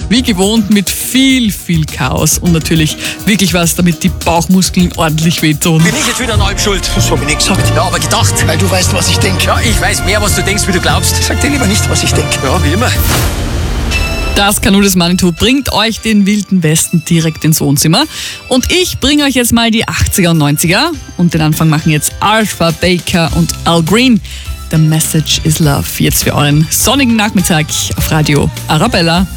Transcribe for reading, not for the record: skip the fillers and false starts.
wie gewohnt mit viel Chaos und natürlich wirklich was, damit die Bauchmuskeln ordentlich wehtun. Bin ich jetzt wieder an allem schuld? Das hab ich nicht gesagt. Ja, aber gedacht. Weil du weißt, was ich denke. Ja, ich weiß mehr, was du denkst, wie du glaubst. Sag dir lieber nicht, was ich denke. Ja, wie immer. Das Kanu des Manitou bringt euch den Wilden Westen direkt ins Wohnzimmer. Und ich bringe euch jetzt mal die 80er und 90er. Und den Anfang machen jetzt Alpha, Baker und Al Green. The Message is Love. Jetzt für euren sonnigen Nachmittag auf Radio Arabella.